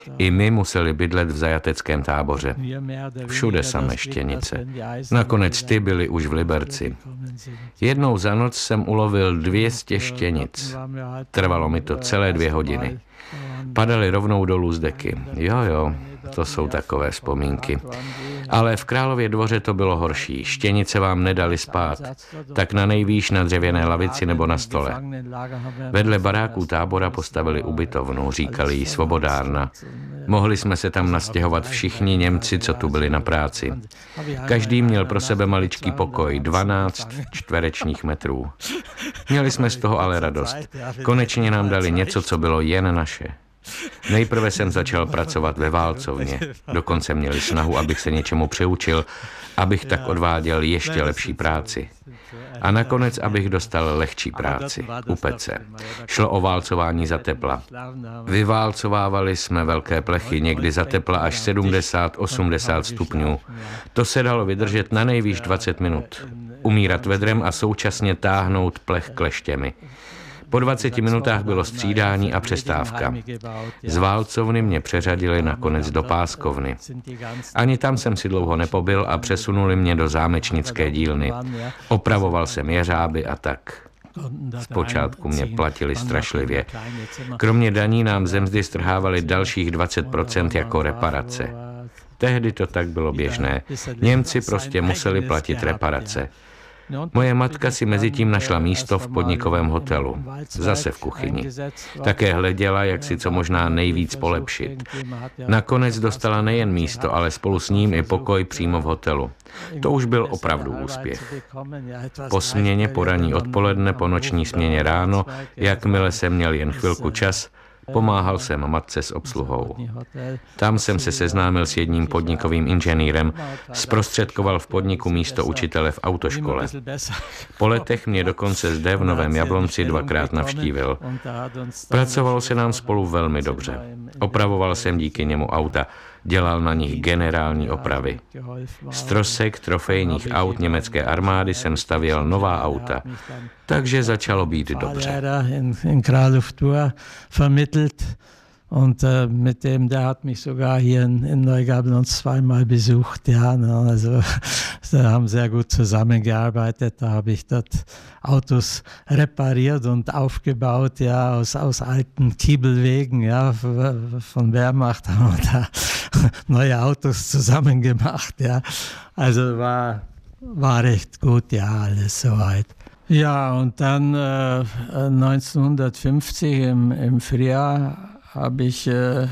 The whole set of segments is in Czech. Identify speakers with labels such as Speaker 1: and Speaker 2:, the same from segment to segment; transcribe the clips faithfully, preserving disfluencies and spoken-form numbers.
Speaker 1: I my museli bydlet v zajateckém táboře. Všude samé štěnice. Nakonec ty byly už v Liberci. Jednou za noc jsem ulovil dvě stě štěnic. Trvalo mi to celé dvě hodiny. Padaly rovnou dolů z deky. Jo, jo, to jsou takové vzpomínky. Ale v Králově dvoře to bylo horší. Štěnice vám nedali spát. Tak na nejvýš na dřevěné lavici nebo na stole. Vedle baráků tábora postavili ubytovnu, říkali jí Svobodárna. Mohli jsme se tam nastěhovat všichni Němci, co tu byli na práci. Každý měl pro sebe maličký pokoj, dvanáct čtverečních metrů. Měli jsme z toho ale radost. Konečně nám dali něco, co bylo jen naše. Nejprve jsem začal pracovat ve válcovně. Dokonce měli snahu, abych se něčemu přeučil, abych tak odváděl ještě lepší práci. A nakonec, abych dostal lehčí práci, u pece. Šlo o válcování za tepla. Vyválcovávali jsme velké plechy, někdy za tepla až sedmdesát osmdesát stupňů. To se dalo vydržet na nejvýš dvacet minut. Umírat vedrem a současně táhnout plech kleštěmi. Po dvaceti minutách bylo střídání a přestávka. Z válcovny mě přeřadili nakonec do páskovny. Ani tam jsem si dlouho nepobyl a přesunuli mě do zámečnické dílny. Opravoval jsem jeřáby a tak. Zpočátku mě platili strašlivě. Kromě daní nám ze mzdy strhávali dalších dvacet procent jako reparace. Tehdy to tak bylo běžné. Němci prostě museli platit reparace. Moje matka si mezitím našla místo v podnikovém hotelu, zase v kuchyni. Také hleděla, jak si co možná nejvíc polepšit. Nakonec dostala nejen místo, ale spolu s ním i pokoj přímo v hotelu. To už byl opravdu úspěch. Po směně po ranní odpoledne, po noční směně ráno, jakmile jsem měl jen chvilku čas, pomáhal jsem matce s obsluhou. Tam jsem se seznámil s jedním podnikovým inženýrem, zprostředkoval v podniku místo učitele v autoškole. Po letech mě dokonce zde v Novém Jablonci dvakrát navštívil. Pracovalo se nám spolu velmi dobře. Opravoval jsem díky němu auta, dělal na nich generální opravy. Z trosek trofejních aut německé armády jsem stavěl nová auta, takže začalo být dobře.
Speaker 2: Und äh, mit dem, der hat mich sogar hier in, in Neugablonz zweimal besucht. Ja, ne, also wir haben sehr gut zusammengearbeitet. Da habe ich dort Autos repariert und aufgebaut, ja, aus, aus alten Kiebelwegen, ja, von Wehrmacht haben wir da neue Autos zusammen gemacht, ja. Also war, war recht gut, ja, alles soweit. Ja, und dann äh, neunzehnhundertfünfzig im, im Frühjahr habe ich äh,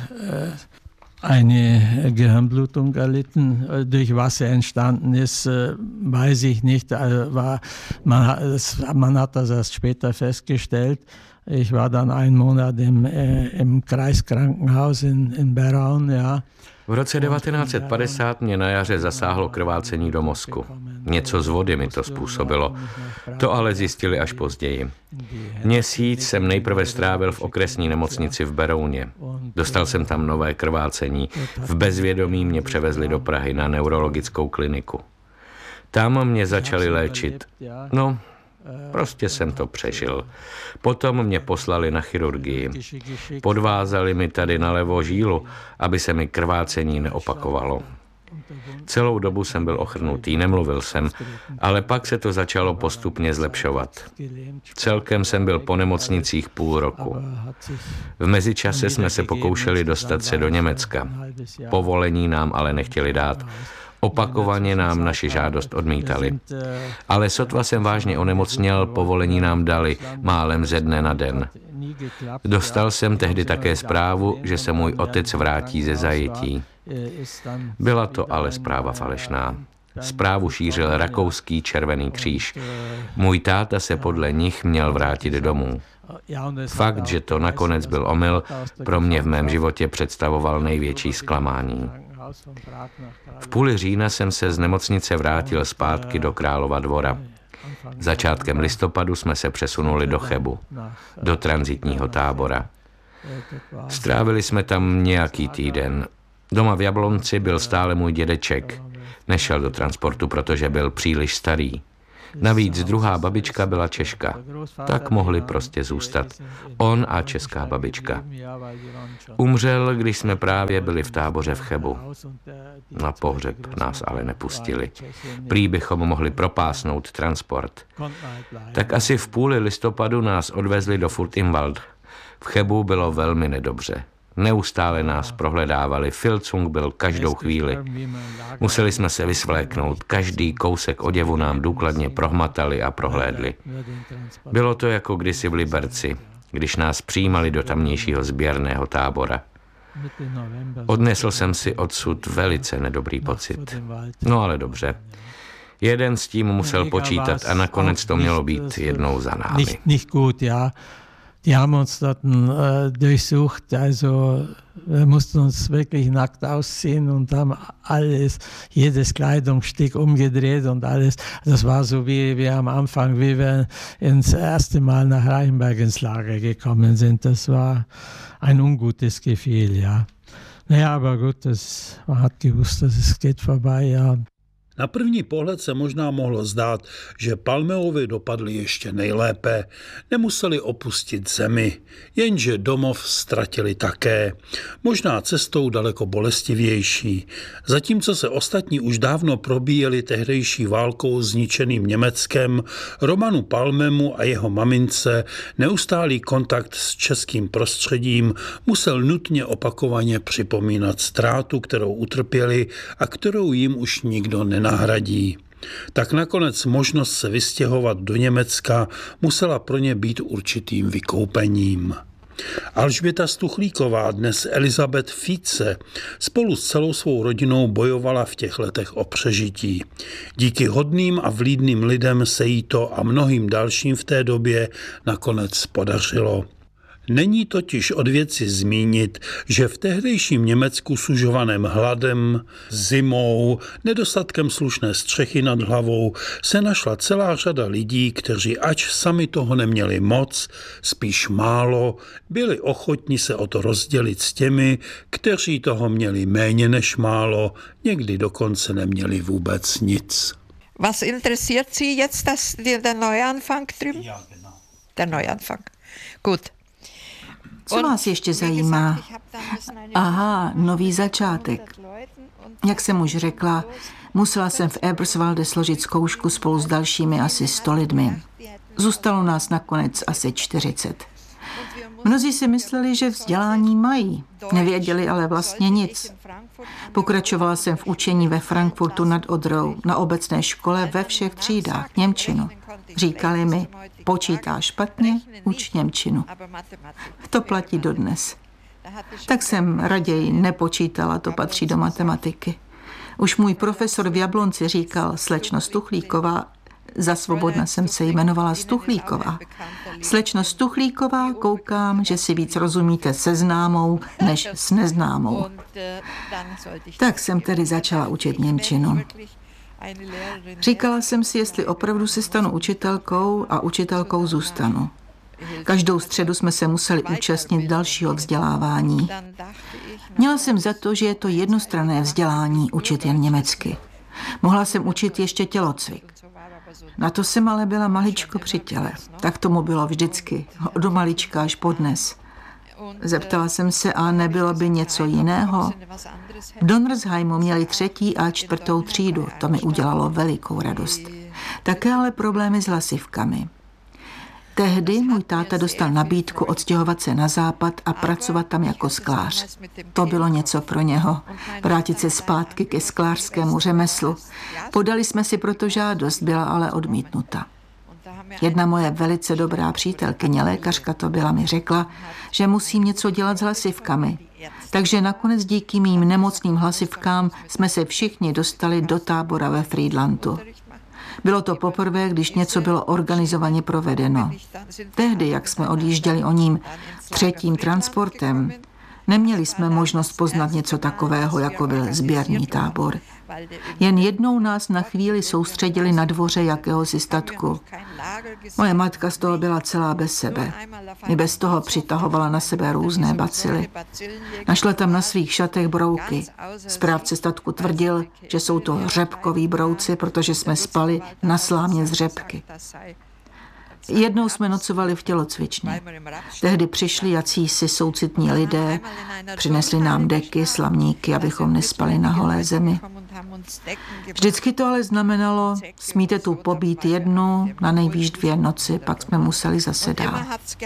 Speaker 2: eine Gehirnblutung erlitten. Durch was sie entstanden ist, äh, weiß ich nicht. Also war, man, es, man hat das erst später festgestellt. Ich war dann einen Monat im, äh, im Kreiskrankenhaus in, in Beraun, ja.
Speaker 1: V roce devatenáct set padesát mě na jaře zasáhlo krvácení do mozku. Něco z vody mi to způsobilo. To ale zjistili až později. Měsíc jsem nejprve strávil v okresní nemocnici v Berouně. Dostal jsem tam nové krvácení. V bezvědomí mě převezli do Prahy na neurologickou kliniku. Tam mě začali léčit. No, prostě jsem to přežil. Potom mě poslali na chirurgii. Podvázali mi tady nalevo žílu, aby se mi krvácení neopakovalo. Celou dobu jsem byl ochrnutý, nemluvil jsem, ale pak se to začalo postupně zlepšovat. Celkem jsem byl po nemocnicích půl roku. V mezičase jsme se pokoušeli dostat se do Německa. Povolení nám ale nechtěli dát. Opakovaně nám naši žádost odmítali. Ale sotva jsem vážně onemocněl, povolení nám dali, málem ze dne na den. Dostal jsem tehdy také zprávu, že se můj otec vrátí ze zajetí. Byla to ale zpráva falešná. Zprávu šířil rakouský Červený kříž. Můj táta se podle nich měl vrátit domů. Fakt, že to nakonec byl omyl, pro mě v mém životě představoval největší zklamání. V půli října jsem se z nemocnice vrátil zpátky do Králova Dvora. Začátkem listopadu jsme se přesunuli do Chebu, do tranzitního tábora. Strávili jsme tam nějaký týden. Doma v Jablonci byl stále můj dědeček. Nešel do transportu, protože byl příliš starý. Navíc druhá babička byla Češka. Tak mohli prostě zůstat. On a česká babička. Umřel, když jsme právě byli v táboře v Chebu. Na pohřeb nás ale nepustili. Prý bychom mohli propásnout transport. Tak asi v půli listopadu nás odvezli do Furt im Wald. V Chebu bylo velmi nedobře. Neustále nás prohledávali, Filcung byl každou chvíli. Museli jsme se vysvléknout, každý kousek oděvu nám důkladně prohmatali a prohlédli. Bylo to jako kdysi v Liberci, když nás přijímali do tamnějšího sběrného tábora. Odnesl jsem si odsud velice nedobrý pocit. No ale dobře. Jeden s tím musel počítat a nakonec to mělo být jednou za námi.
Speaker 2: Die haben uns dort äh, durchsucht, also wir mussten uns wirklich nackt ausziehen und haben alles, jedes Kleidungsstück umgedreht und alles. Das war so wie wir am Anfang, wie wir ins erste Mal nach Reichenberg ins Lager gekommen sind. Das war ein ungutes Gefühl, ja. Naja, aber gut, das, man hat gewusst, dass es geht vorbei, ja.
Speaker 3: Na první pohled se možná mohlo zdát, že Palmeovi dopadli ještě nejlépe. Nemuseli opustit zemi, jenže domov ztratili také. Možná cestou daleko bolestivější. Zatímco se ostatní už dávno probíjeli tehdejší válkou zničeným Německem, Romanu Palmemu a jeho mamince neustálý kontakt s českým prostředím musel nutně opakovaně připomínat ztrátu, kterou utrpěli a kterou jim už nikdo nenahradil. Nahradí. Tak nakonec možnost se vystěhovat do Německa musela pro ně být určitým vykoupením. Alžběta Stuchlíková, dnes Elizabeth Fice, spolu s celou svou rodinou bojovala v těch letech o přežití. Díky hodným a vlídným lidem se jí to a mnohým dalším v té době nakonec podařilo. Není totiž od věci zmínit, že v tehdejším Německu sužovaném hladem, zimou, nedostatkem slušné střechy nad hlavou se našla celá řada lidí, kteří ač sami toho neměli moc, spíš málo, byli ochotni se o to rozdělit s těmi, kteří toho měli méně než málo, někdy dokonce neměli vůbec nic.
Speaker 4: Was interessiert Sie jetzt das, der Neuanfang drüben?
Speaker 3: Ja, genau.
Speaker 4: Der Neuanfang. Gut.
Speaker 5: Co vás ještě zajímá? Aha, nový začátek. Jak jsem už řekla, musela jsem v Eberswalde složit zkoušku spolu s dalšími asi sto lidmi. Zůstalo nás nakonec asi čtyřicet. Mnozí si mysleli, že vzdělání mají, nevěděli ale vlastně nic. Pokračovala jsem v učení ve Frankfurtu nad Odrou, na obecné škole ve všech třídách němčinu. Říkali mi, počítá špatně, uč němčinu. To platí dodnes. Tak jsem raději nepočítala, to patří do matematiky. Už můj profesor v Jablonci říkal, slečno Stuchlíková, za svobodna jsem se jmenovala Stuchlíková. Slečno Stuchlíková, koukám, že si víc rozumíte se známou, než s neznámou. Tak jsem tedy začala učit němčinu. Říkala jsem si, jestli opravdu se stanu učitelkou a učitelkou zůstanu. Každou středu jsme se museli účastnit dalšího vzdělávání. Měla jsem za to, že je to jednostranné vzdělání učit jen německy. Mohla jsem učit ještě tělocvik. Na to jsem ale byla maličko při těle. Tak tomu bylo vždycky, od malička až po dnes. Zeptala jsem se, a nebylo by něco jiného? V Donnersheimu měli třetí a čtvrtou třídu, to mi udělalo velikou radost. Také ale problémy s hlasivkami. Tehdy můj táta dostal nabídku odstěhovat se na západ a pracovat tam jako sklář. To bylo něco pro něho. Vrátit se zpátky ke sklářskému řemeslu. Podali jsme si proto žádost, byla ale odmítnuta. Jedna moje velice dobrá přítelkyně, lékařka to byla, mi řekla, že musím něco dělat s hlasivkami. Takže nakonec díky mým nemocným hlasivkám jsme se všichni dostali do tábora ve Friedlandu. Bylo to poprvé, když něco bylo organizovaně provedeno. Tehdy, jak jsme odjížděli o ním třetím transportem, Neměli jsme možnost poznat něco takového, jako byl sběrný tábor. Jen jednou nás na chvíli soustředili na dvoře jakéhosi statku. Moje matka z toho byla celá bez sebe. I bez toho přitahovala na sebe různé bacily. Našla tam na svých šatech brouky. Správce statku tvrdil, že jsou to řepkoví brouci, protože jsme spali na slámě z řepky. Jednou jsme nocovali v tělocvičně. Tehdy přišli jacísi soucitní lidé, přinesli nám deky, slamníky, abychom nespali na holé zemi. Vždycky to ale znamenalo, smíte tu pobít jednu, na nejvýš dvě noci, pak jsme museli zase dál.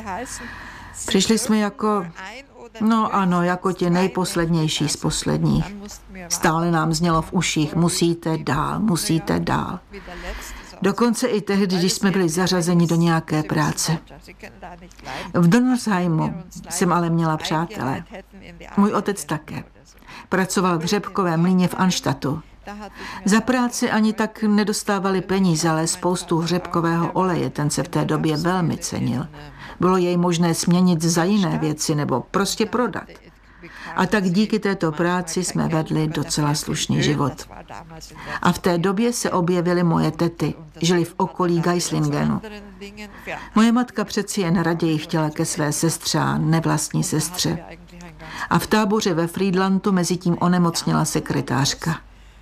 Speaker 5: Přišli jsme jako, no ano, jako ti nejposlednější z posledních. Stále nám znělo v uších, musíte dál, musíte dál. Dokonce i tehdy, když jsme byli zařazeni do nějaké práce. V Donnersheimu jsem ale měla přátele. Můj otec také. Pracoval v řepkovém mlýně v Anštatu. Za práci ani tak nedostávali peníze, ale spoustu řepkového oleje, ten se v té době velmi cenil. Bylo jej možné směnit za jiné věci nebo prostě prodat. A tak díky této práci jsme vedli docela slušný život. A v té době se objevily moje tety. Žili v okolí Geislingenu. Moje matka přeci jen raději chtěla ke své sestře a nevlastní sestře. A v táboře ve Friedlandu mezitím onemocněla sekretářka.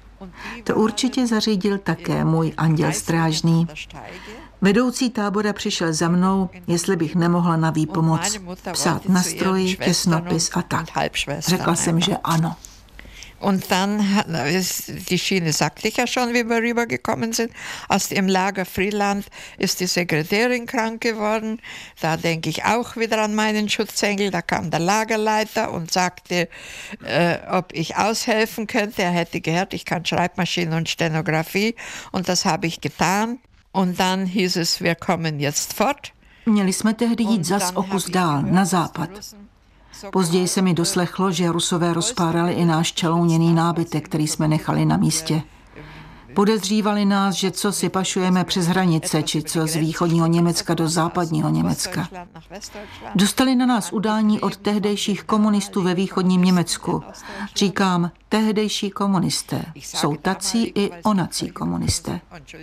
Speaker 5: To určitě zařídil také můj anděl strážný. Vedoucí tábora přišel za mnou, jestli bych nemohla na výpomoc psát na stroji, těsnopis a tak. Řekla jsem, že ano.
Speaker 4: Und dann, die Schiene sagte ich ja schon, wie wir rübergekommen sind, aus dem Lager Friedland ist die Sekretärin krank geworden. Da denke ich auch wieder an meinen Schutzengel. Da kam der Lagerleiter und sagte, äh, ob ich aushelfen könnte. Er hätte gehört, ich kann Schreibmaschine und Stenografie. Und das habe ich getan. Und dann hieß es, wir kommen jetzt fort.
Speaker 5: Měli jsme tehdy jít zas o kus dál, na západ. Později se mi doslechlo, že Rusové rozpárali i náš čelouněný nábytek, který jsme nechali na místě. Podezřívali nás, že co si pašujeme přes hranice, či co z východního Německa do západního Německa. Dostali na nás udání od tehdejších komunistů ve východním Německu. Říkám, tehdejší komunisté. Jsou tací i onací komunisté.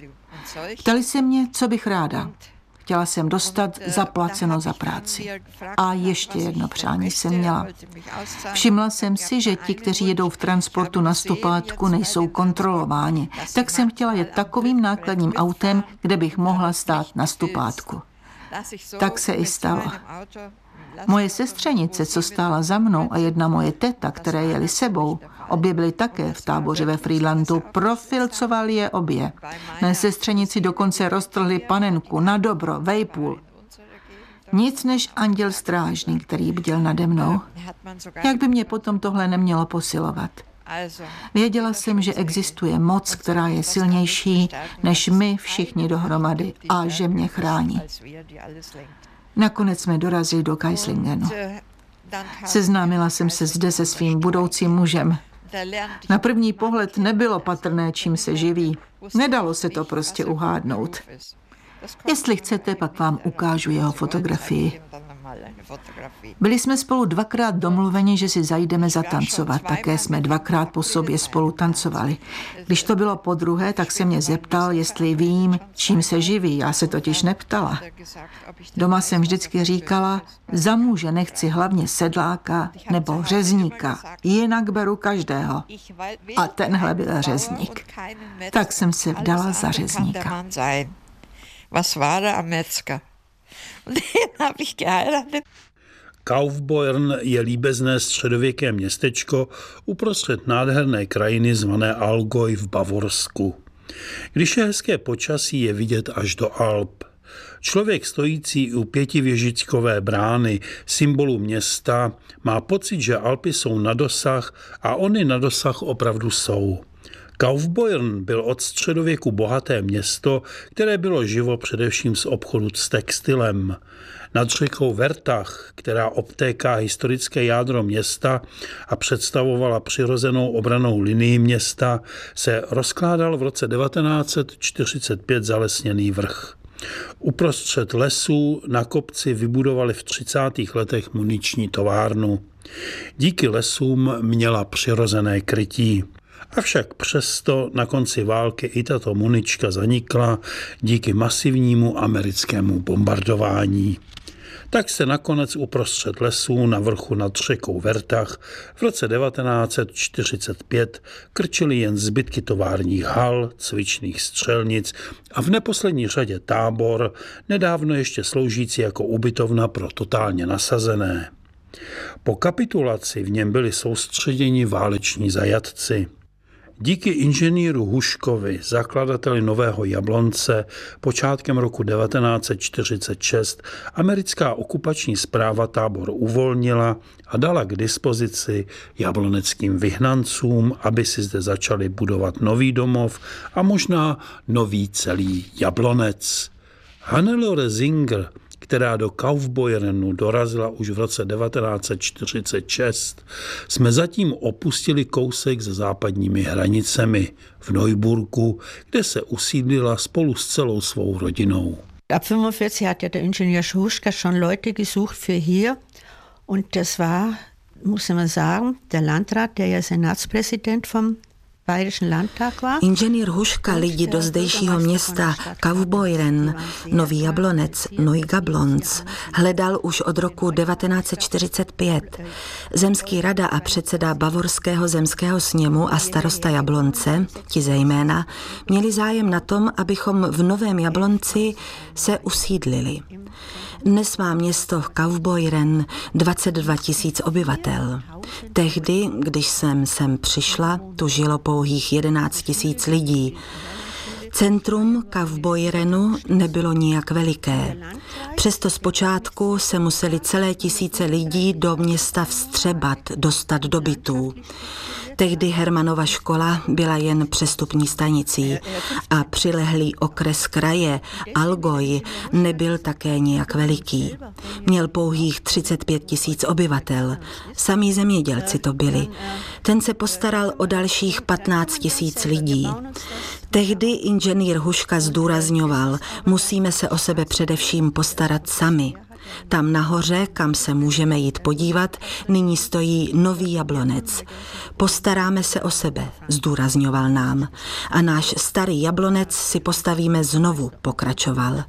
Speaker 5: Ptali se mě, co bych ráda. Chtěla jsem dostat zaplaceno za práci. A ještě jedno přání jsem měla. Všimla jsem si, že ti, kteří jedou v transportu na stopátku, nejsou kontrolováni. Tak jsem chtěla jet takovým nákladním autem, kde bych mohla stát na stopátku. Tak se i stalo. Moje sestřenice, co stála za mnou, a jedna moje teta, které jeli sebou, obě byly také v táboře ve Friedlandu, profilcovali je obě. Mé sestřenici dokonce roztrhli panenku na dobro, vejpůl. Nic než anděl strážný, který bděl nade mnou. Jak by mě potom tohle nemělo posilovat? Věděla jsem, že existuje moc, která je silnější než my všichni dohromady a že mě chrání. Nakonec jsme dorazili do Geislingenu. Seznámila jsem se zde se svým budoucím mužem. Na první pohled nebylo patrné, čím se živí. Nedalo se to prostě uhádnout. Jestli chcete, pak vám ukážu jeho fotografii. Byli jsme spolu dvakrát domluveni, že si zajdeme zatancovat. Také jsme dvakrát po sobě spolu tancovali. Když to bylo po druhé, tak se mě zeptal, jestli vím, čím se živí. Já se totiž neptala. Doma jsem vždycky říkala, za muže nechci hlavně sedláka nebo řezníka, jinak beru každého. A tenhle byl řezník. Tak jsem se vdala za řezníka.
Speaker 4: Was war er am Metzger? Und den habe ich geheiratet.
Speaker 3: Kaufbeuren je líbezné středověké městečko uprostřed nádherné krajiny zvané Allgäu v Bavorsku. Když je hezké počasí, je vidět až do Alp. Člověk stojící u pětivěžičkové brány, symbolu města, má pocit, že Alpy jsou na dosah a ony na dosah opravdu jsou. Kaufbeuren byl od středověku bohaté město, které bylo živo především z obchodu s textilem. Nad řekou Vertach, která obtéká historické jádro města a představovala přirozenou obrannou linii města, se rozkládal v roce devatenáct set čtyřicet pět zalesněný vrch. Uprostřed lesů na kopci vybudovali v třicátých letech muniční továrnu. Díky lesům měla přirozené krytí. Avšak přesto na konci války i tato munička zanikla díky masivnímu americkému bombardování. Tak se nakonec uprostřed lesů na vrchu nad řekou Vertach v roce devatenáct set čtyřicet pět krčily jen zbytky továrních hal, cvičných střelnic a v neposlední řadě tábor, nedávno ještě sloužící jako ubytovna pro totálně nasazené. Po kapitulaci v něm byli soustředěni váleční zajatci. Díky inženýru Huškovi, zakladateli Nového Jablonce, počátkem roku devatenáct set čtyřicet šest americká okupační správa tábor uvolnila a dala k dispozici jabloneckým vyhnancům, aby si zde začali budovat nový domov a možná nový celý Jablonec. Hannelore Singer, která do Kaufbeuernu dorazila už v roce devatenáct set čtyřicet šest, jsme zatím opustili kousek za západními hranicemi v Neuburgu, kde se usídlila spolu s celou svou rodinou.
Speaker 6: Ab fünfundvierzig hat ja der Ingenieur Schuschka schon Leute gesucht für hier und das war, muss man sagen, der Landrat, der ja Senatspräsident vom
Speaker 5: Inženýr Huška lidi do zdejšího města Kaufbeuren, Nový Jablonec, Neugablonz, hledal už od roku devatenáct set čtyřicet pět. Zemský rada a předseda Bavorského zemského sněmu a starosta Jablonce, ti zejména, měli zájem na tom, abychom v Novém Jablonci se usídlili. Dnes má město Kaufbeuren dvacet dva tisíc obyvatel. Tehdy, když jsem sem přišla, tu žilo pouhých jedenáct tisíc lidí. Centrum Kaufbeurenu nebylo nijak veliké. Přesto zpočátku se museli celé tisíce lidí do města vstřebat, dostat do bytů. Tehdy Hermanova škola byla jen přestupní stanicí a přilehlý okres kraje, Allgäu, nebyl také nijak veliký. Měl pouhých třicet pět tisíc obyvatel. Samí zemědělci to byli. Ten se postaral o dalších patnáct tisíc lidí. Tehdy inženýr Huška zdůrazňoval, musíme se o sebe především postarat sami. Tam nahoře, kam se můžeme jít podívat, nyní stojí Nový Jablonec. Postaráme se o sebe, zdůrazňoval nám. A náš starý Jablonec si postavíme znovu, pokračoval.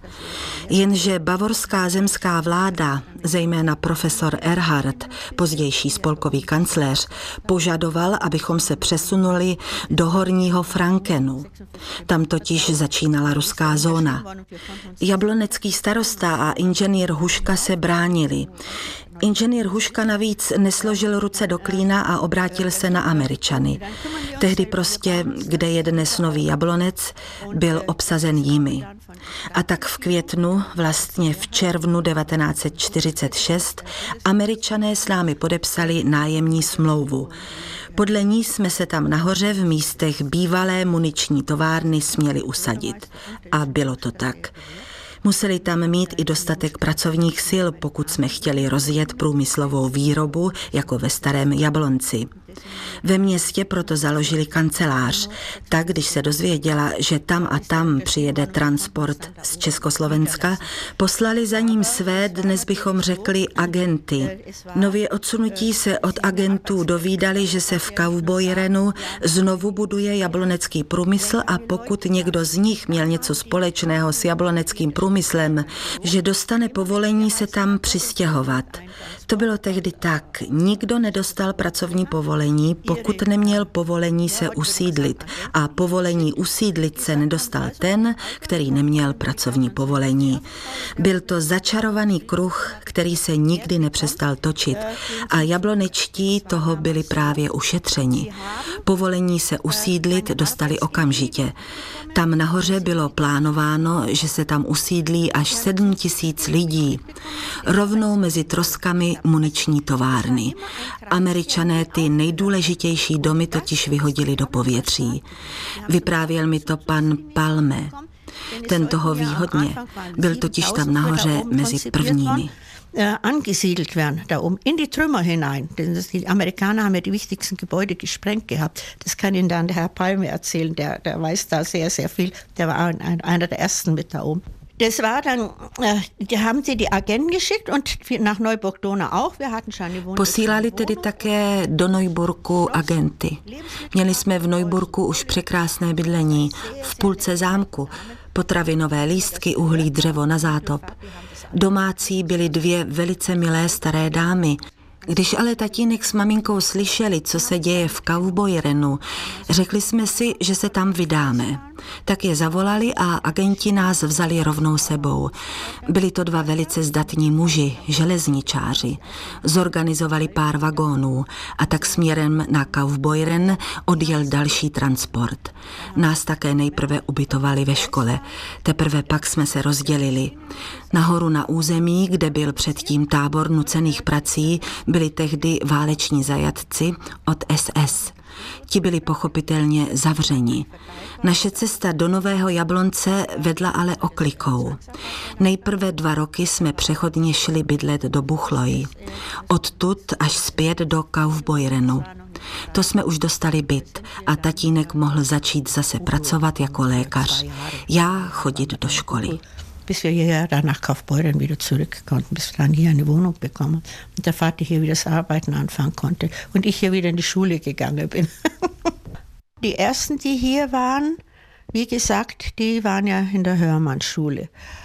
Speaker 5: Jenže bavorská zemská vláda, zejména profesor Erhard, pozdější spolkový kancléř, požadoval, abychom se přesunuli do Horního Frankenu. Tam totiž začínala ruská zóna. Jablonecký starosta a inženýr Huška se bránili. Inženýr Huška navíc nesložil ruce do klína a obrátil se na Američany. Tehdy prostě, kde je dnes Nový Jablonec, byl obsazen jimi. A tak v květnu, vlastně v červnu devatenáct set čtyřicet šest, Američané s námi podepsali nájemní smlouvu. Podle ní jsme se tam nahoře v místech bývalé muniční továrny směli usadit. A bylo to tak. Museli tam mít i dostatek pracovních sil, pokud jsme chtěli rozjet průmyslovou výrobu, jako ve Starém Jablonci. Ve městě proto založili kancelář. Tak, když se dozvěděla, že tam a tam přijede transport z Československa, poslali za ním své, dnes bychom řekli, agenty. Nově odsunutí se od agentů dovídali, že se v Kaufbeurenu znovu buduje jablonecký průmysl a pokud někdo z nich měl něco společného s jabloneckým průmyslem, že dostane povolení se tam přistěhovat. To bylo tehdy tak. Nikdo nedostal pracovní povolení, pokud neměl povolení se usídlit. A povolení usídlit se nedostal ten, který neměl pracovní povolení. Byl to začarovaný kruh, který se nikdy nepřestal točit. A jablonečtí toho byli právě ušetřeni. Povolení se usídlit dostali okamžitě. Tam nahoře bylo plánováno, že se tam usídlí až sedm tisíc lidí. Rovnou mezi troskami muniční továrny. Američané ty nejdůležitější domy totiž vyhodili do povětří. Vyprávěl mi to pan Palme. Ten toho ví hodně. Byl totiž tam nahoře mezi prvními.
Speaker 6: angesiedelt werden, da oben in die Trümmer hinein. Denn das, die Amerikaner haben ja die wichtigsten Gebäude gesprengt gehabt. Das kann Ihnen dann der Herr Palme erzählen, der, der weiß da sehr, sehr viel. Der war ein, einer der ersten mit da oben. Das war dann, die haben sie die Agenten geschickt und nach Neuburg-Donau auch. Wir hatten schon die Wohnung.
Speaker 5: Posílali tedy také do Neuburgu agenty. Měli jsme v Neuburgu už překrásné bydlení, v půlce zámku, potravinové lístky, uhlí, dřevo na zátop. Domácí byly dvě velice milé staré dámy. Když ale tatínek s maminkou slyšeli, co se děje v Kaufbeuerenu, řekli jsme si, že se tam vydáme. Tak je zavolali a agenti nás vzali rovnou sebou. Byli to dva velice zdatní muži, železničáři. Zorganizovali pár vagónů a tak směrem na Kaufbeuren odjel další transport. Nás také nejprve ubytovali ve škole, teprve pak jsme se rozdělili. Nahoru na území, kde byl předtím tábor nucených prací, byli tehdy váleční zajatci od S S. Ti byli pochopitelně zavřeni. Naše cesta do Nového Jablonce vedla ale oklikou. Nejprve dva roky jsme přechodně šli bydlet do Buchloji. Odtud až zpět do Kaufbeuerenu. To jsme už dostali byt a tatínek mohl začít zase pracovat jako lékař. Já chodit do školy.
Speaker 6: Bis wir hierher dann nach Kaufbeuren wieder zurück konnten, bis wir dann hier eine Wohnung bekommen und der Vater hier wieder das Arbeiten anfangen konnte und ich hier wieder in die Schule gegangen bin. Die ersten, die hier waren, wie gesagt, die waren ja in der Hörmann-Schule.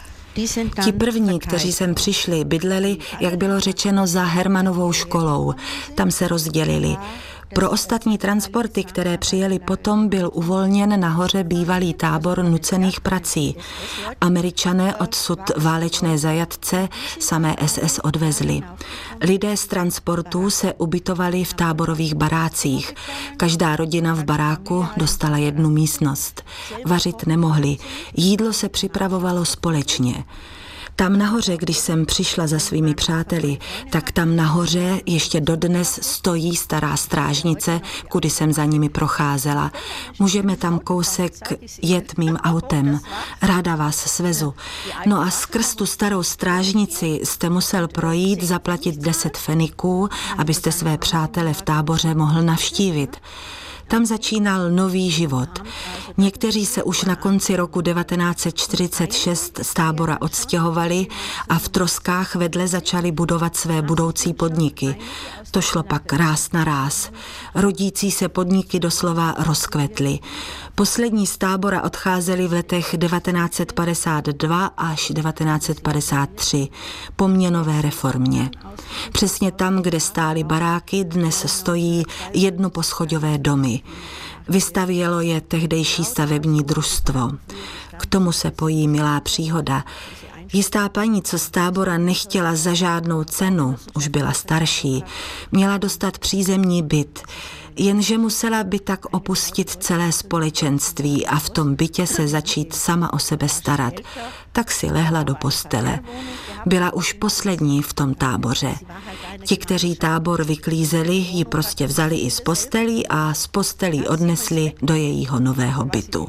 Speaker 5: Ti první, kteří sem přišli, bydleli, jak bylo řečeno, za Hermannovou školou. Tam se rozdělili. Pro ostatní transporty, které přijeli potom, byl uvolněn nahoře bývalý tábor nucených prací. Američané odsud válečné zajatce samé S S odvezli. Lidé z transportů se ubytovali v táborových barácích. Každá rodina v baráku dostala jednu místnost. Vařit nemohli. Jídlo se připravovalo společně. Tam nahoře, když jsem přišla za svými přáteli, tak tam nahoře ještě dodnes stojí stará strážnice, kudy jsem za nimi procházela. Můžeme tam kousek jet mým autem. Ráda vás svezu. No a skrz tu starou strážnici jste musel projít, zaplatit deset feniků, abyste své přátele v táboře mohl navštívit. Tam začínal nový život. Někteří se už na konci roku devatenáct set čtyřicet šest z tábora odstěhovali a v troskách vedle začali budovat své budoucí podniky. To šlo pak ráz na ráz. Rodící se podniky doslova rozkvetly. Poslední z tábora odcházeli v letech devatenáct set padesát dva až devatenáct set padesát tři po měnové reformě. Přesně tam, kde stály baráky, dnes stojí jednoposchodové domy. Vystavělo je tehdejší stavební družstvo. K tomu se pojí milá příhoda. Jistá paní, co z tábora nechtěla za žádnou cenu, už byla starší, měla dostat přízemní byt, jenže musela by tak opustit celé společenství a v tom bytě se začít sama o sebe starat. Tak si lehla do postele. Byla už poslední v tom táboře. Ti, kteří tábor vyklízeli, ji prostě vzali i z postelí a z postelí odnesli do jejího nového bytu.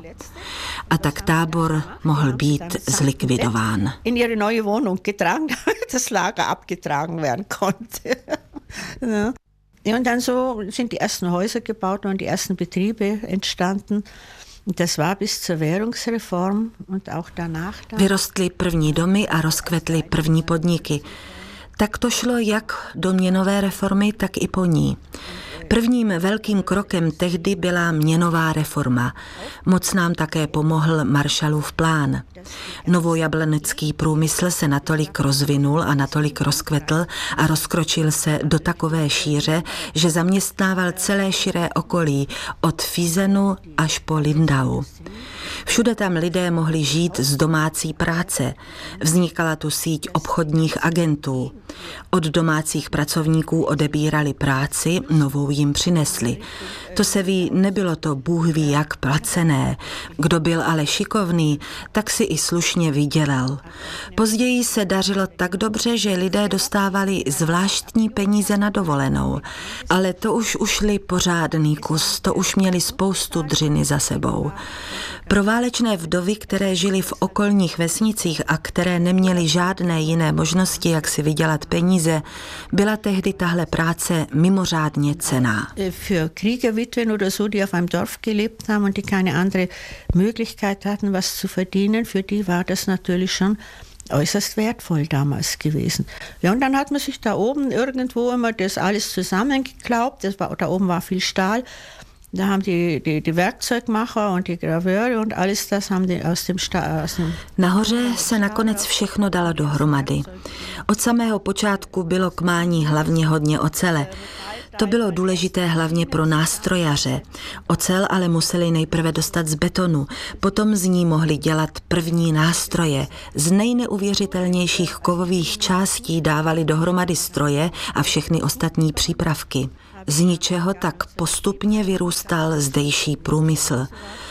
Speaker 5: A tak tábor mohl být zlikvidován.
Speaker 6: In ihre neue Wohnung getragen, das Lager abgetragen werden konnte. Ja, und dann so sind die ersten Häuser gebaut und die ersten Betriebe entstanden. Das war bis zur Währungsreform und auch danach.
Speaker 5: Vyrostly první domy a rozkvetly první podniky. Tak to šlo jak do měnové reformy, tak i po ní. Prvním velkým krokem tehdy byla měnová reforma. Moc nám také pomohl Marshallův plán. Novojablonecký průmysl se natolik rozvinul a natolik rozkvetl a rozkročil se do takové šíře, že zaměstnával celé širé okolí od Fizenu až po Lindau. Všude tam lidé mohli žít z domácí práce. Vznikala tu síť obchodních agentů. Od domácích pracovníků odebírali práci, novou jim přinesli. To se ví, nebylo to Bůh ví jak placené. Kdo byl ale šikovný, tak si i slušně vydělal. Později se dařilo tak dobře, že lidé dostávali zvláštní peníze na dovolenou. Ale to už ušli pořádný kus, to už měli spoustu dřiny za sebou. Pro
Speaker 7: válečné vdovy, které žily v okolních vesnicích a které neměly žádné jiné možnosti, jak si vydělat peníze, byla tehdy tahle práce mimořádně cenná.
Speaker 6: Für Kriegerwitwen oder so, die auf einem Dorf gelebt haben und die keine andere Möglichkeit hatten, was zu verdienen, für die war das natürlich schon äußerst wertvoll damals gewesen. Ja, und dann hat man sich da oben irgendwo immer das alles zusammengeklaubt. Das war, da oben war viel Stahl. Da haben die, die, die Werkzeugmacher und die Graveure und alles das haben die aus dem Stahl. Aus dem
Speaker 7: Nahoře se nakonec všechno dalo dohromady. Od samého počátku bylo k mání hlavně hodně ocele. To bylo důležité hlavně pro nástrojaře. Ocel ale museli nejprve dostat z betonu, potom z ní mohli dělat první nástroje. Z nejneuvěřitelnějších kovových částí dávali dohromady stroje a všechny ostatní přípravky. Z ničeho tak postupně vyrůstal zdejší průmysl.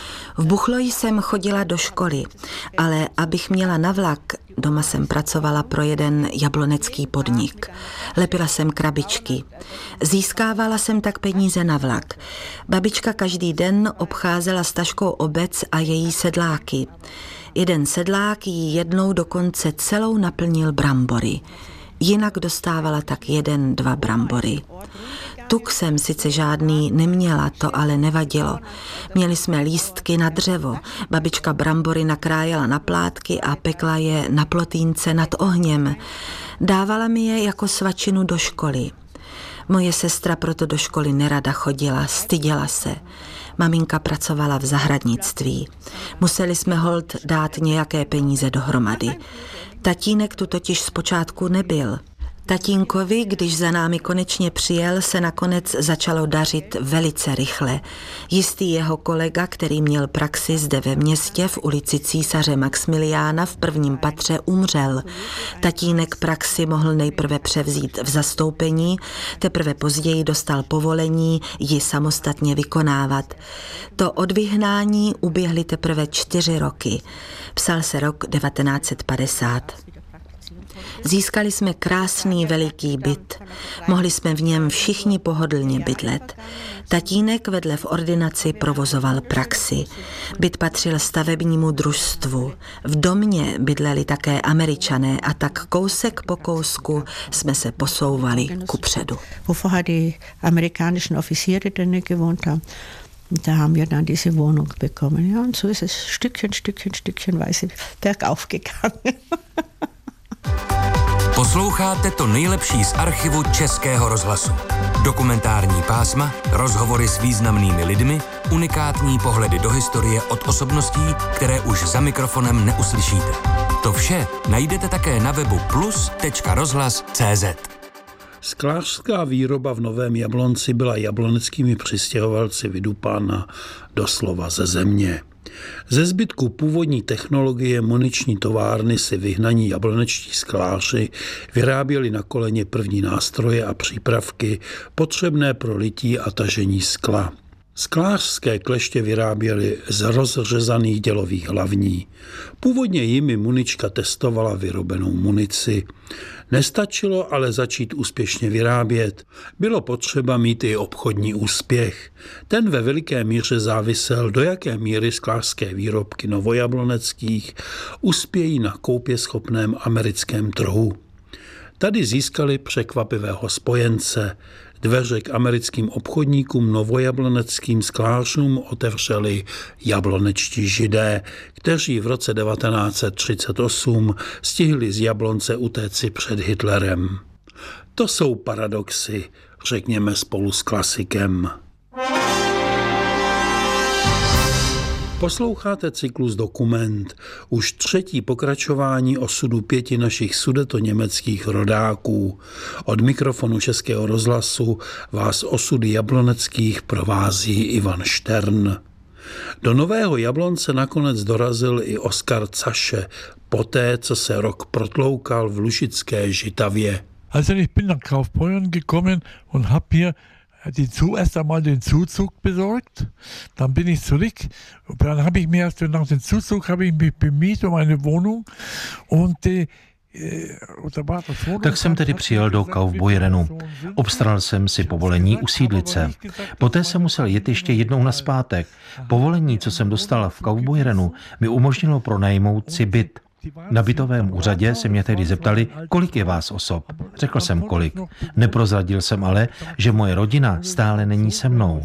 Speaker 7: V Buchloji jsem chodila do školy, ale abych měla na vlak, doma jsem pracovala pro jeden jablonecký podnik. Lepila jsem krabičky. Získávala jsem tak peníze na vlak. Babička každý den obcházela s taškou obec a její sedláky. Jeden sedlák jí jednou dokonce celou naplnil brambory. Jinak dostávala tak jeden, dva brambory. Tuk jsem sice žádný neměla, to ale nevadilo. Měli jsme lístky na dřevo. Babička brambory nakrájela na plátky a pekla je na plotínce nad ohněm. Dávala mi je jako svačinu do školy. Moje sestra proto do školy nerada chodila, styděla se. Maminka pracovala v zahradnictví. Museli jsme holt dát nějaké peníze dohromady. Tatínek tu totiž zpočátku nebyl. Tatínkovi, když za námi konečně přijel, se nakonec začalo dařit velice rychle. Jistý jeho kolega, který měl praxi zde ve městě v ulici Císaře Maxmiliána v prvním patře, umřel. Tatínek praxi mohl nejprve převzít v zastoupení, teprve později dostal povolení ji samostatně vykonávat. To od vyhnání uběhly teprve čtyři roky. Psal se rok devatenáct set padesát. Získali jsme krásný veliký byt. Mohli jsme v něm všichni pohodlně bydlet. Tatínek vedle v ordinaci provozoval praxi. Byt patřil stavebnímu družstvu. V domě bydleli také Američané a tak kousek po kousku jsme se posouvali kupředu.
Speaker 6: Wovor die amerikanischen Offiziere denn gewohnt haben. Da haben wir dann diese Wohnung bekommen. Ja, und so ist es Stückchen, Stückchen, Stückchenweise bergauf gegangen.
Speaker 8: Posloucháte to nejlepší z archivu Českého rozhlasu. Dokumentární pásma, rozhovory s významnými lidmi, unikátní pohledy do historie od osobností, které už za mikrofonem neuslyšíte. To vše najdete také na webu plus tečka rozhlas tečka cé zet.
Speaker 3: Sklářská výroba v Novém Jablonci byla jabloneckými přistěhovalci vydupána doslova ze země. Ze zbytku původní technologie muniční továrny si vyhnaní jablonečtí skláři vyráběli na koleně první nástroje a přípravky potřebné pro lití a tažení skla. Sklářské kleště vyráběli z rozřezaných dělových hlavní. Původně jimi munička testovala vyrobenou munici. Nestačilo ale začít úspěšně vyrábět. Bylo potřeba mít i obchodní úspěch. Ten ve veliké míře závisel, do jaké míry sklářské výrobky novojabloneckých uspějí na koupěschopném americkém trhu. Tady získali překvapivého spojence. Dveře k americkým obchodníkům novojabloneckým sklářům otevřeli jablonečtí Židé, kteří v roce devatenáct set třicet osm stihli z Jablonce utéci před Hitlerem. To jsou paradoxy, řekněme spolu s klasikem. Posloucháte cyklus Dokument, už třetí pokračování osudu pěti našich sudetoněmeckých rodáků. Od mikrofonu Českého rozhlasu vás osudy jabloneckých provází Ivan Štern. Do Nového Jablonce nakonec dorazil i Oskar Zaše, poté, co se rok protloukal v Lužické Žitavě.
Speaker 9: Also ich bin nach Kaufbeuren gekommen und habe hier die, zuerst einmal den Zuzug besorgt, dann bin ich zurück, dann habe ich mir erst nach dem Zuzug habe ich mich bemüht um eine Wohnung und äh,
Speaker 10: Tak jsem tedy přijel do Kaufbeuerenu. Obstaral jsem si povolení usídlit se. Poté jsem musel jet ještě jednou nazpátek. Povolení, co jsem dostal v Kaufbeuerenu, mi umožnilo pronajmout si byt. Na bytovém úřadě se mě tehdy zeptali, kolik je vás osob. Řekl jsem kolik. Neprozradil jsem ale, že moje rodina stále není se mnou.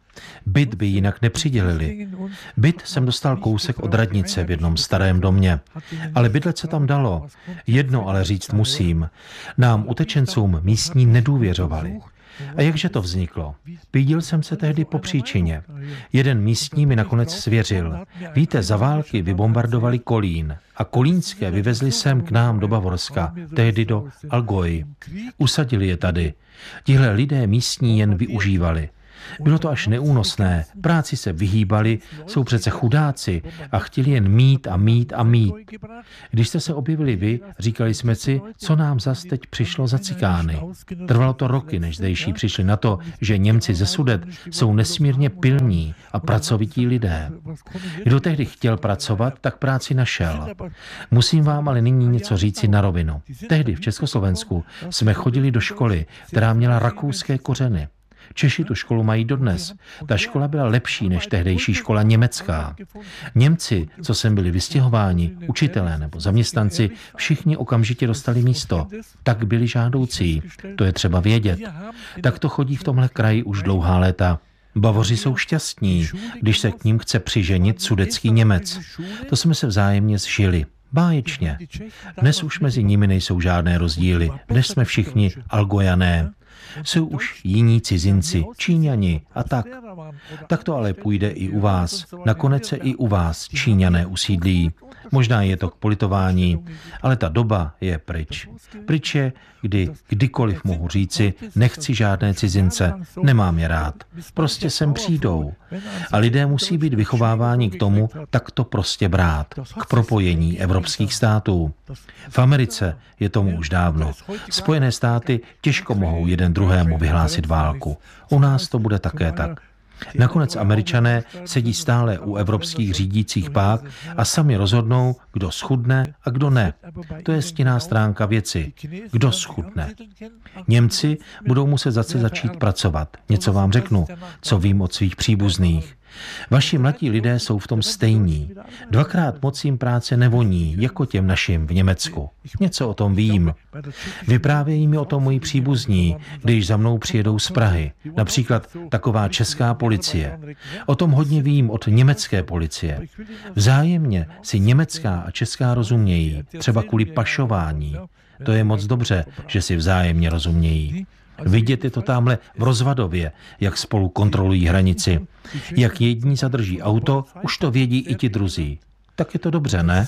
Speaker 10: Byt by jinak nepřidělili. Byt jsem dostal kousek od radnice v jednom starém domě. Ale bydlet se tam dalo. Jedno ale říct musím. Nám utečencům místní nedůvěřovali. A jakže to vzniklo? Pídil jsem se tehdy po příčině. Jeden místní mi nakonec svěřil. Víte, za války vybombardovali Kolín a kolínské vyvezli sem k nám do Bavorska, tehdy do Allgäu. Usadili je tady. Tihle lidé místní jen využívali. Bylo to až neúnosné, práci se vyhýbali, jsou přece chudáci a chtěli jen mít a mít a mít. Když jste se objevili vy, říkali jsme si, co nám zas teď přišlo za cikány. Trvalo to roky, než zdejší přišli na to, že Němci ze Sudet jsou nesmírně pilní a pracovití lidé. Kdo tehdy chtěl pracovat, tak práci našel. Musím vám ale nyní něco říci na rovinu. Tehdy v Československu jsme chodili do školy, která měla rakouské kořeny. Češi tu školu mají dodnes. Ta škola byla lepší než tehdejší škola německá. Němci, co sem byli vystěhováni, učitelé nebo zaměstnanci, všichni okamžitě dostali místo. Tak byli žádoucí, to je třeba vědět. Tak to chodí v tomhle kraji už dlouhá léta. Bavoři jsou šťastní, když se k ním chce přiženit sudetský Němec. To jsme se vzájemně zžili. Báječně. Dnes už mezi nimi nejsou žádné rozdíly. Dnes jsme všichni Allgäuané. Jsou už jiní cizinci, Číňani a tak. Tak to ale půjde i u vás. Nakonec se i u vás Číňané usídlí. Možná je to k politování, ale ta doba je pryč. Pryč je, kdy kdykoliv mohu říci, nechci žádné cizince, nemám je rád. Prostě sem přijdou. A lidé musí být vychováváni k tomu, tak to prostě brát, k propojení evropských států. V Americe je tomu už dávno. Spojené státy těžko mohou jeden druhému vyhlásit válku. U nás to bude také tak. Nakonec Američané sedí stále u evropských řídících pák a sami rozhodnou, kdo schudne a kdo ne. To je stinná stránka věci. Kdo schudne. Němci budou muset zase začít pracovat. Něco vám řeknu, co vím od svých příbuzných. Vaši mladí lidé jsou v tom stejní. Dvakrát moc jim práce nevoní, jako těm našim v Německu. Něco o tom vím. Vyprávějí mi o tom moji příbuzní, když za mnou přijedou z Prahy. Například taková česká policie. O tom hodně vím od německé policie. Vzájemně si německá a česká rozumějí, třeba kvůli pašování. To je moc dobře, že si vzájemně rozumějí. Vidět je to tamhle v Rozvadově, jak spolu kontrolují hranici. Jak jedni zadrží auto, už to vědí i ti druzí. Tak je to dobře, ne?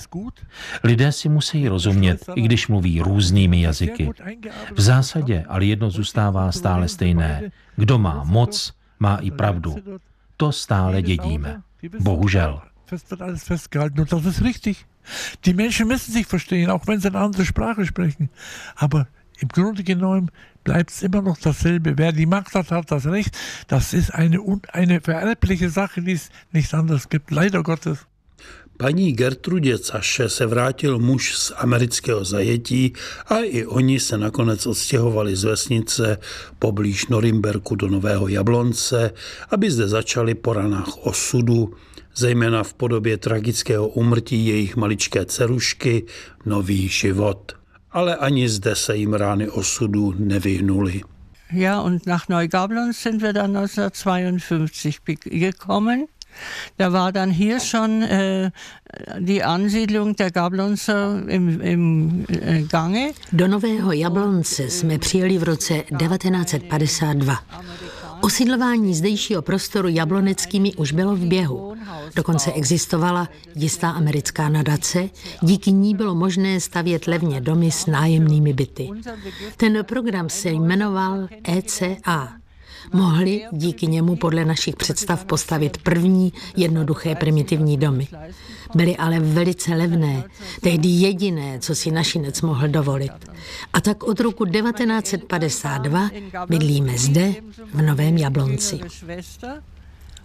Speaker 10: Lidé si musí rozumět, i když mluví různými jazyky. V zásadě ale jedno zůstává stále stejné. Kdo má moc, má i pravdu. To stále dědíme. Bohužel.
Speaker 9: Die Menschen müssen sich verstehen, auch wenn sie eine andere Sprache sprechen. Aber im Grunde genommen bleibt es immer noch dasselbe. Wer die Macht hat, hat das Recht. Das ist eine, eine vererbliche Sache, die es nicht anders gibt. Leider Gottes.
Speaker 3: Paní Gertrudě Caše se vrátil muž z amerického zajetí a i oni se nakonec odstěhovali z vesnice poblíž Norimberku do Nového Jablonce, aby zde začali po ranách osudu, zejména v podobě tragického úmrtí jejich maličké dcerušky, nový život. Ale ani zde se jim rány osudu nevyhnuly.
Speaker 6: Ja, und nach Neugablonz sind wir dann neunzehnhundertzweiundfünfzig gekommen. Da war dann hier schon äh, die Ansiedlung der Gablonzer im, im äh, Gange.
Speaker 11: Do Nového Jablonce jsme přijeli v roce devatenáct set padesát dva. Osídlování zdejšího prostoru jabloneckými už bylo v běhu. Dokonce existovala jistá americká nadace, díky ní bylo možné stavět levně domy s nájemnými byty. Ten program se jmenoval E C A. Mohli díky němu podle našich představ postavit první jednoduché primitivní domy. Byly ale velice levné, tehdy jediné, co si našinec mohl dovolit. A tak od roku devatenáct set padesát dva bydlíme zde, v Novém Jablonci.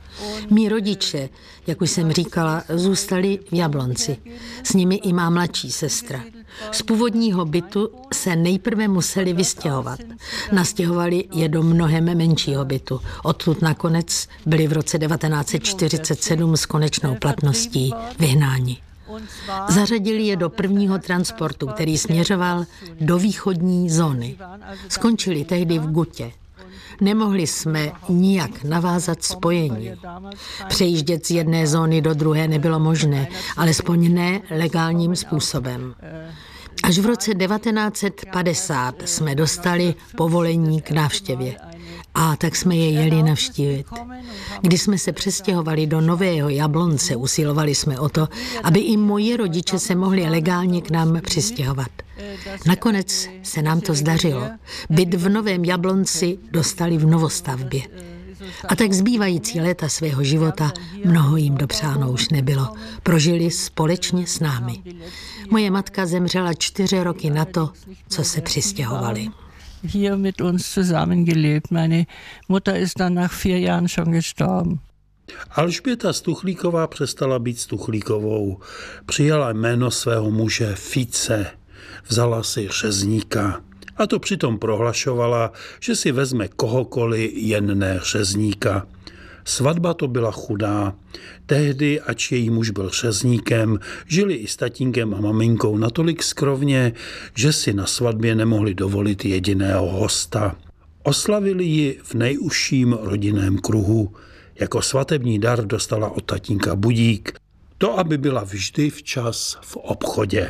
Speaker 11: Mí rodiče, jak už jsem říkala, zůstali v Jablonci. S nimi i má mladší sestra. Z původního bytu se nejprve museli vystěhovat. Nastěhovali je do mnohem menšího bytu. Odtud nakonec byli v roce devatenáct set čtyřicet sedm s konečnou platností vyhnáni. Zařadili je do prvního transportu, který směřoval do východní zóny. Skončili tehdy v Gutě. Nemohli jsme nijak navázat spojení. Přejíždět z jedné zóny do druhé nebylo možné, alespoň ne legálním způsobem. Až v roce devatenáct set padesát jsme dostali povolení k návštěvě. A tak jsme je jeli navštívit. Když jsme se přestěhovali do Nového Jablonce, usilovali jsme o to, aby i moji rodiče se mohli legálně k nám přistěhovat. Nakonec se nám to zdařilo. Byt v Novém Jablonci dostali v novostavbě. A tak zbývající léta svého života mnoho jim dopřáno už nebylo. Prožili společně s námi. Moje matka zemřela čtyři roky na to, co se přistěhovali.
Speaker 6: Hier mit uns zusammengelebt. Meine Mutter ist dann nach vier Jahren schon gestorben.
Speaker 3: Alžběta Stuchlíková přestala být Stuchlíkovou. Přijala jméno svého muže Fice. Vzala si řezníka. A to přitom prohlašovala, že si vezme kohokoliv, jen ne řezníka. Svatba to byla chudá. Tehdy, ač její muž byl řezníkem, žili i s tatínkem a maminkou natolik skrovně, že si na svatbě nemohli dovolit jediného hosta. Oslavili ji v nejužším rodinném kruhu. Jako svatební dar dostala od tatínka budík. To, aby byla vždy včas v obchodě.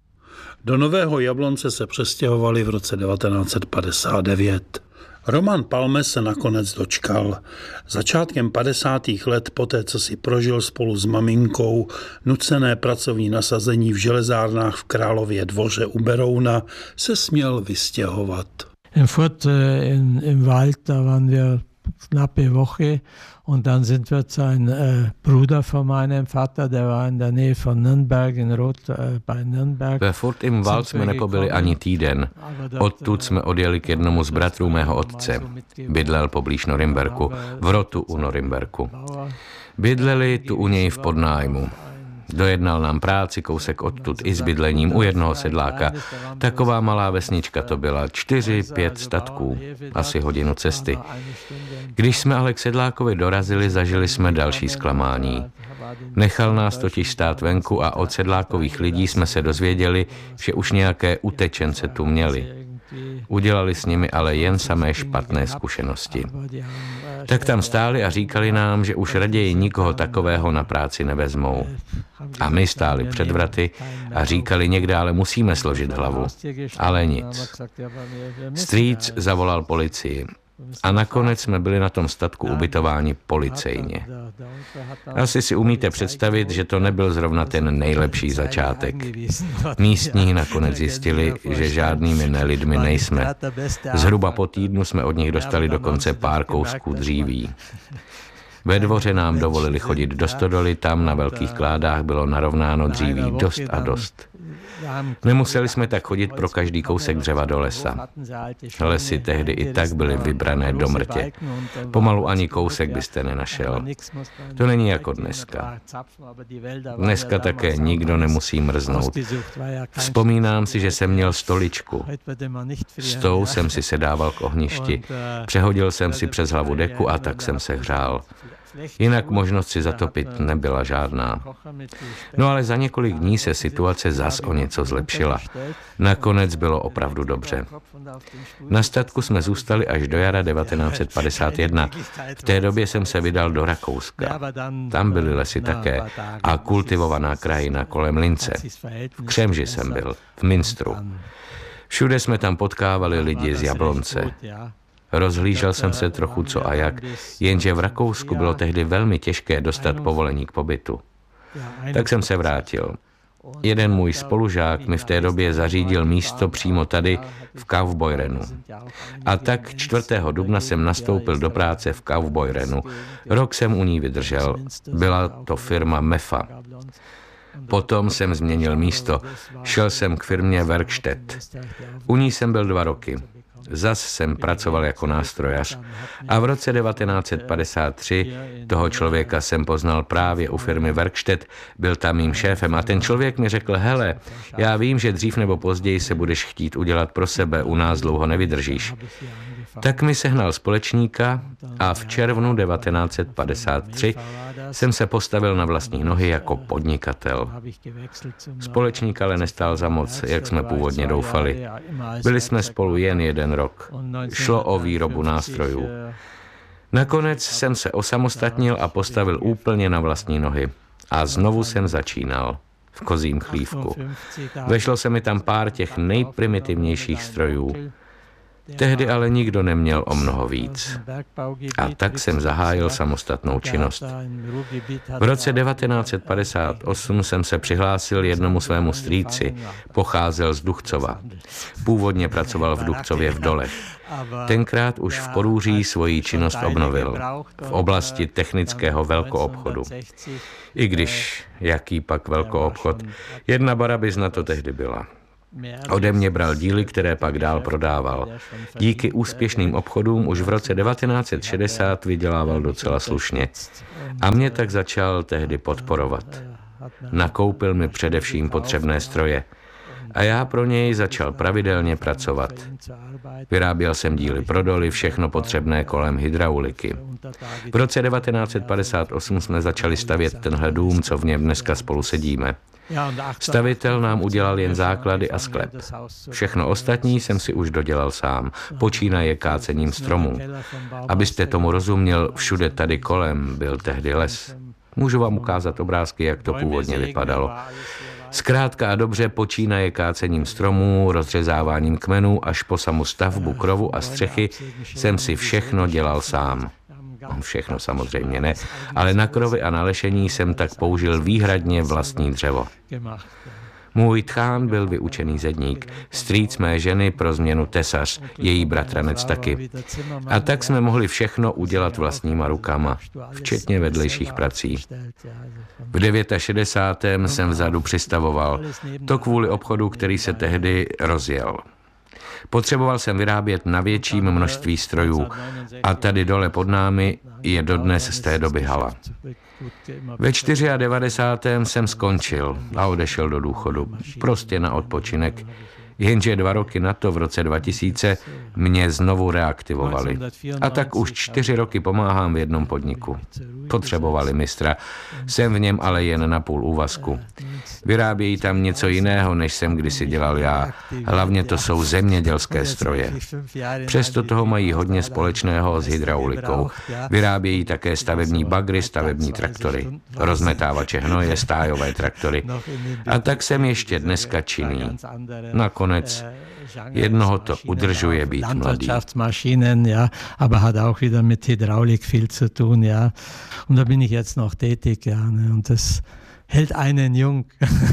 Speaker 3: Do Nového Jablonce se přestěhovali v roce devatenáct set padesát devět. Roman Palme se nakonec dočkal. Začátkem padesátých let poté, co si prožil spolu s maminkou nucené pracovní nasazení v železárnách v Králově Dvoře u Berouna, se směl vystěhovat.
Speaker 2: In Furt in, im Wald, da waren wir knappe Woche und dann sind wir zu einem äh, Bruder von meinem Vater, der war in der Nähe von Nürnberg, in Roth äh, bei Nürnberg.
Speaker 1: Ve Furt im Wald jsme nepobyli ani týden. Odtud jsme odjeli k jednomu z bratrů mého otce. Bydlel poblíž Norimberku, v Rotu u Norimberku. Bydleli tu u něj v podnájmu. Dojednal nám práci kousek odtud i s bydlením u jednoho sedláka. Taková malá vesnička to byla, čtyři, pět statků, asi hodinu cesty. Když jsme ale k sedlákovi dorazili, zažili jsme další zklamání. Nechal nás totiž stát venku a od sedlákových lidí jsme se dozvěděli, že už nějaké utečence tu měli. Udělali s nimi ale jen samé špatné zkušenosti. Tak tam stáli a říkali nám, že už raději nikoho takového na práci nevezmou. A my stáli před vraty a říkali, někde ale musíme složit hlavu. Ale nic. Strýc zavolal policii. A nakonec jsme byli na tom statku ubytováni policejně. Asi si umíte představit, že to nebyl zrovna ten nejlepší začátek. Místní nakonec zjistili, že žádnými nelidmi nejsme. Zhruba po týdnu jsme od nich dostali dokonce pár kousků dříví. Ve dvoře nám dovolili chodit do stodoly, tam na velkých kládách bylo narovnáno dříví dost a dost. Nemuseli jsme tak chodit pro každý kousek dřeva do lesa. Lesy tehdy i tak byly vybrané do mrtě. Pomalu ani kousek byste nenašel. To není jako dneska. Dneska také nikdo nemusí mrznout. Vzpomínám si, že jsem měl stoličku. S tou jsem si sedával k ohništi. Přehodil jsem si přes hlavu deku a tak jsem se hřál. Jinak možnost si zatopit nebyla žádná. No ale za několik dní se situace zas o něco zlepšila. Nakonec bylo opravdu dobře. Na statku jsme zůstali až do jara devatenáct set padesát jedna. V té době jsem se vydal do Rakouska. Tam byly lesy také a kultivovaná krajina kolem Lince. V Křemži jsem byl, v Münsteru. Všude jsme tam potkávali lidi z Jablonce. Rozhlížel jsem se trochu co a jak, jenže v Rakousku bylo tehdy velmi těžké dostat povolení k pobytu. Tak jsem se vrátil. Jeden můj spolužák mi v té době zařídil místo přímo tady v Kaufbeurenu. A tak čtvrtého dubna jsem nastoupil do práce v Kaufbeurenu. Rok jsem u ní vydržel. Byla to firma Mefa. Potom jsem změnil místo. Šel jsem k firmě Werkstedt. U ní jsem byl dva roky. Zas jsem pracoval jako nástrojař a v roce devatenáct set padesát tři toho člověka jsem poznal právě u firmy Werkstedt, byl tam mým šéfem a ten člověk mi řekl, hele, já vím, že dřív nebo později se budeš chtít udělat pro sebe, u nás dlouho nevydržíš. Tak mi sehnal společníka a v červnu devatenáct set padesát tři jsem se postavil na vlastní nohy jako podnikatel. Společník ale nestál za moc, jak jsme původně doufali. Byli jsme spolu jen jeden rok. Šlo o výrobu nástrojů. Nakonec jsem se osamostatnil a postavil úplně na vlastní nohy. A znovu jsem začínal v kozím chlívku. Vešlo se mi tam pár těch nejprimitivnějších strojů. Tehdy ale nikdo neměl o mnoho víc. A tak jsem zahájil samostatnou činnost. V roce devatenáct set padesát osm jsem se přihlásil jednomu svému strýci, pocházel z Duchcova. Původně pracoval v Duchcově v dolech. Tenkrát už v Porúří svoji činnost obnovil v oblasti technického velkoobchodu. I když, jaký pak velkoobchod, jedna barabizna to tehdy byla. Ode mě bral díly, které pak dál prodával. Díky úspěšným obchodům už v roce devatenáct set šedesát vydělával docela slušně. A mě tak začal tehdy podporovat. Nakoupil mi především potřebné stroje. A já pro něj začal pravidelně pracovat. Vyráběl jsem díly pro doly, všechno potřebné kolem hydrauliky. V roce devatenáct set padesát osm jsme začali stavět tenhle dům, co v něm dneska spolu sedíme. Stavitel nám udělal jen základy a sklep. Všechno ostatní jsem si už dodělal sám, počínaje kácením stromů. Abyste tomu rozuměl, všude tady kolem byl tehdy les. Můžu vám ukázat obrázky, jak to původně vypadalo. Zkrátka a dobře počínaje kácením stromů, rozřezáváním kmenů až po samu stavbu krovu a střechy jsem si všechno dělal sám. Všechno samozřejmě ne, ale na krovy a na lešení jsem tak použil výhradně vlastní dřevo. Můj tchán byl vyučený zedník, strýc mé ženy pro změnu tesař, její bratranec taky. A tak jsme mohli všechno udělat vlastníma rukama, včetně vedlejších prací. V šedesátém devátém jsem vzadu přistavoval, to kvůli obchodu, který se tehdy rozjel. Potřeboval jsem vyrábět na větším množství strojů a tady dole pod námi je dodnes z té doby hala. Ve devadesátém čtvrtém jsem skončil a odešel do důchodu, prostě na odpočinek, jenže dva roky na to v roce dva tisíce mě znovu reaktivovali. A tak už čtyři roky pomáhám v jednom podniku. Potřebovali mistra, jsem v něm ale jen na půl úvazku. Vyrábějí tam něco jiného, než jsem kdysi dělal já. Hlavně to jsou zemědělské stroje. Přesto toho mají hodně společného s hydraulikou. Vyrábějí také stavební bagry, stavební traktory, rozmetávače hnoje, stájové traktory. A tak jsem ještě dneska činný. Nakonec jednoho to udržuje být mladý.
Speaker 2: Landwirtschaftsmaschinen, ja, aber hat auch wieder mit Hydraulik viel zu tun, ja. Und da bin ich jetzt noch tätig, ja, ne, und das hält einen jung.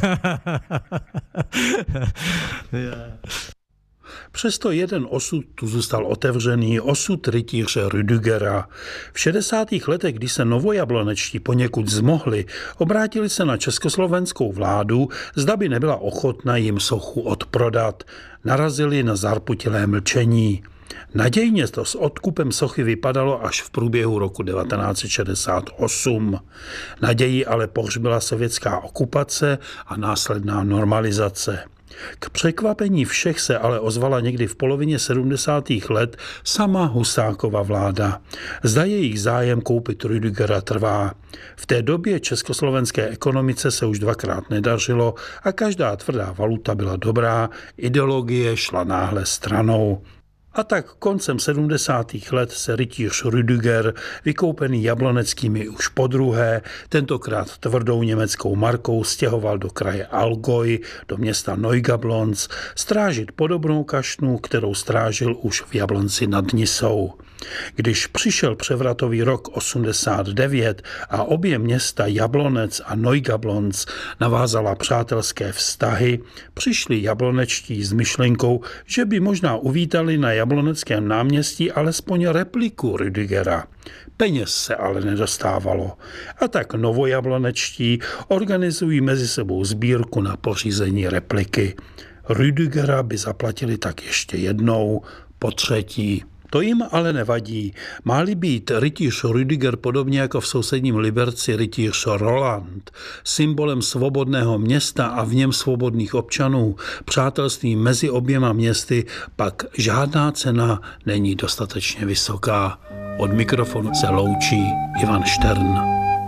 Speaker 3: Ja. Přesto jeden osud tu zůstal otevřený, osud rytíře Rüdigera. V šedesátých letech, kdy se novojablonečtí poněkud zmohli, obrátili se na československou vládu, zda by nebyla ochotna jim sochu odprodat. Narazili na zarputilé mlčení. Nadějně to s odkupem sochy vypadalo až v průběhu roku devatenáct set šedesát osm. Naději ale pohřbila sovětská okupace a následná normalizace. K překvapení všech se ale ozvala někdy v polovině sedmdesátých let sama Husákova vláda. Zda jejich zájem koupit Rüdigera trvá. V té době československé ekonomice se už dvakrát nedařilo a každá tvrdá valuta byla dobrá, ideologie šla náhle stranou. A tak koncem sedmdesátých let se rytíř Rüdiger, vykoupený Jabloneckými už podruhé, tentokrát tvrdou německou markou, stěhoval do kraje Allgäu, do města Neugablonz, strážit podobnou kašnu, kterou strážil už v Jablonci nad Nisou. Když přišel převratový rok osmdesát devět a obě města Jablonec a Neugablonz navázala přátelské vztahy, přišli jablonečtí s myšlenkou, že by možná uvítali na Jabloneckém náměstí alespoň repliku Rüdigera. Peněz se ale nedostávalo. A tak novojablonečtí organizují mezi sebou sbírku na pořízení repliky. Rüdigera by zaplatili tak ještě jednou po třetí. To jim ale nevadí. Má-li být rytíř Rüdiger podobně jako v sousedním Liberci rytíř Roland symbolem svobodného města a v něm svobodných občanů, přátelství mezi oběma městy, pak žádná cena není dostatečně vysoká. Od mikrofonu se loučí Ivan Štern.